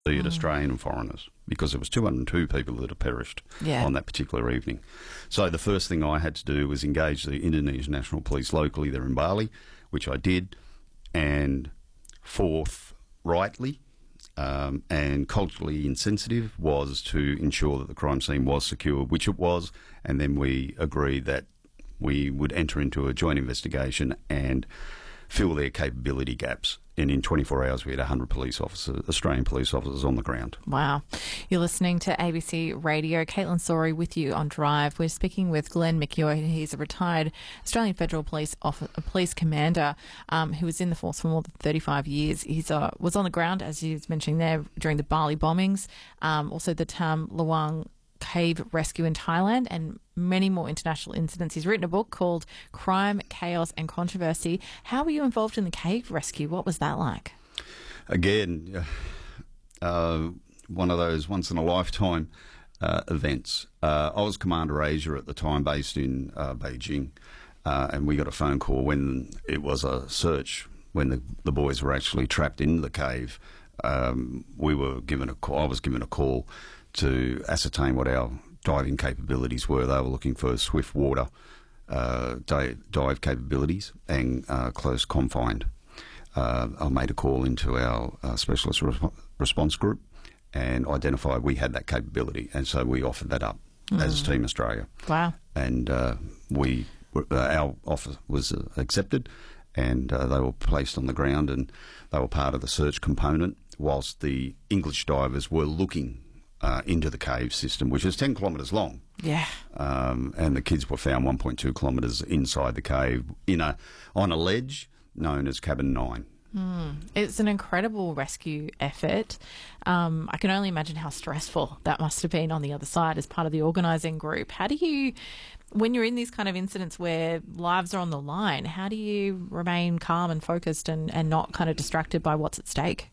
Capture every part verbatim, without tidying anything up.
be it Australian and foreigners, because there was two hundred two people that had perished Yeah. on that particular evening. So the first thing I had to do was engage the Indonesian National Police locally there in Bali, which I did, and forthrightly um, and culturally insensitive was to ensure that the crime scene was secure, which it was, and then we agreed that we would enter into a joint investigation and fill their capability gaps. And in twenty-four hours, we had one hundred police officers, Australian police officers on the ground. Wow. You're listening to A B C Radio. Caitlin Sorey with you on Drive. We're speaking with Glenn McEwen. He's a retired Australian Federal Police off- police commander um, who was in the force for more than thirty-five years. He uh, was on the ground, as you was mentioning there, during the Bali bombings, um, also the Tam Luang cave rescue in Thailand, and many more international incidents. He's written a book called Crime, Chaos and Controversy. How were you involved in the cave rescue? What was that like? Again, uh, one of those once-in-a-lifetime uh, events. Uh, I was Commander Asia at the time, based in uh, Beijing, uh, and we got a phone call when it was a search, when the, the boys were actually trapped in the cave. Um, we were given a call, I was given a call to ascertain what our diving capabilities were. They were looking for swift water uh, dive, dive capabilities and uh, close confined. Uh, I made a call into our uh, specialist re- response group and identified we had that capability, and so we offered that up mm. as Team Australia. Wow. And uh, we uh, our offer was uh, accepted, and uh, they were placed on the ground, and they were part of the search component, whilst the English divers were looking Uh, into the cave system, which is ten kilometres long. Yeah. Um, and the kids were found one point two kilometres inside the cave in a on a ledge known as Cabin nine. Mm. It's an incredible rescue effort. Um, I can only imagine how stressful that must have been on the other side as part of the organising group. How do you, when you're in these kind of incidents where lives are on the line, how do you remain calm and focused and, and not kind of distracted by what's at stake?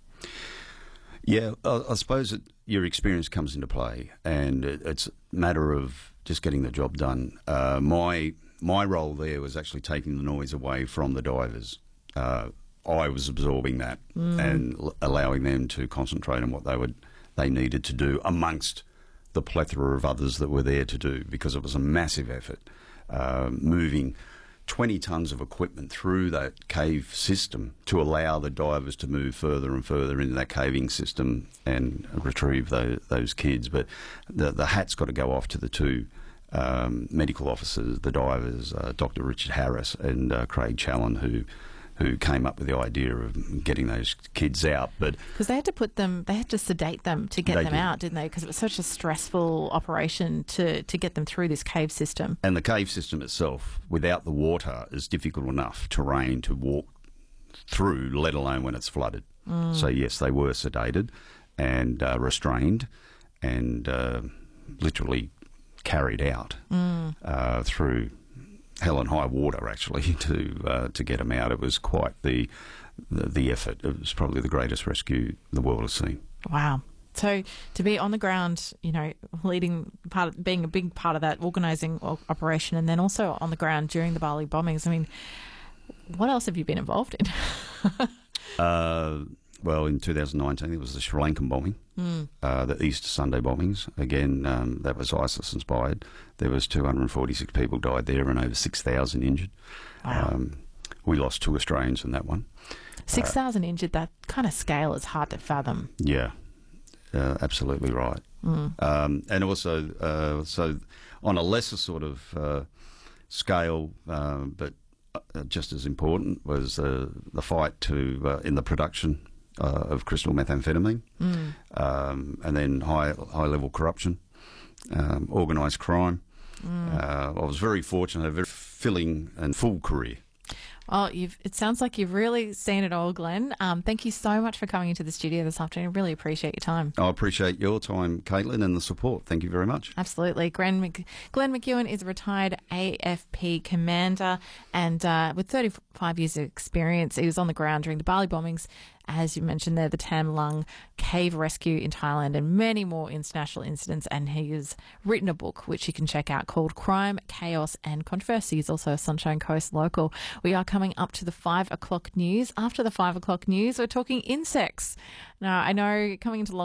Yeah, I, I suppose it, your experience comes into play, and it, it's a matter of just getting the job done. Uh, my my role there was actually taking the noise away from the divers. Uh, I was absorbing that mm. and l- allowing them to concentrate on what they would they needed to do amongst the plethora of others that were there to do, because it was a massive effort, uh, moving twenty tonnes of equipment through that cave system to allow the divers to move further and further into that caving system and retrieve those, those kids. But the, the hat's got to go off to the two um, medical officers, the divers, uh, Doctor Richard Harris and uh, Craig Challen, who who came up with the idea of getting those kids out. But because they had to put them, they had to sedate them to get them did. out, didn't they? Because it was such a stressful operation to, to get them through this cave system. And the cave system itself, without the water, is difficult enough terrain to walk through, let alone when it's flooded. Mm. So yes, they were sedated and uh, restrained and uh, literally carried out mm. uh, through hell and high water, actually, to uh, to get them out. It was quite the, the the effort. It was probably the greatest rescue the world has seen. Wow. So to be on the ground, you know, leading part of, being a big part of that organising operation, and then also on the ground during the Bali bombings, I mean, what else have you been involved in? uh, well, in two thousand nineteen, it was the Sri Lankan bombing, mm. uh, the Easter Sunday bombings. Again, um, that was ISIS-inspired. There was two hundred forty-six people died there and over six thousand injured. Wow. Um, we lost two Australians in that one. six thousand uh, injured, that kind of scale is hard to fathom. Yeah, uh, absolutely right. Mm. Um, and also, uh, so on a lesser sort of uh, scale, uh, but uh, just as important, was uh, the fight to uh, in the production Uh, of crystal methamphetamine, mm. um, and then high high level corruption, um, organised crime. Mm. Uh, I was very fortunate, a very filling and full career. Well, you've, it sounds like you've really seen it all, Glenn. Um, thank you so much for coming into the studio this afternoon. I really appreciate your time. I appreciate your time, Caitlin, and the support. Thank you very much. Absolutely. Glenn, Mc, Glenn McEwen is a retired A F P commander, and uh, with thirty-five years of experience, he was on the ground during the Bali bombings, as you mentioned there, the Tam Luang cave rescue in Thailand, and many more international incidents. And he has written a book which you can check out called Crime, Chaos and Controversy. He's also a Sunshine Coast local. We are coming up to the five o'clock news. After the five o'clock news, we're talking insects. Now, I know coming into